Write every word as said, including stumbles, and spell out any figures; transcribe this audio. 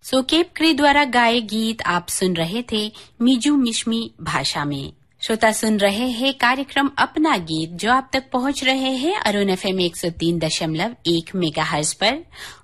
सो केपक्री द्वारा गाए गीत आप सुन रहे थे मिजू मिश्मी भाषा में। श्रोता सुन रहे हैं कार्यक्रम अपना गीत जो आप तक पहुंच रहे हैं अरुण एफएम एक सौ तीन दशमलव एक मेगाहर्ट्ज पर